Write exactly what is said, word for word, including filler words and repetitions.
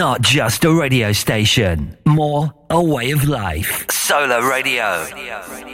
not just a radio station, more a way of life. Solar Radio. Radio, radio.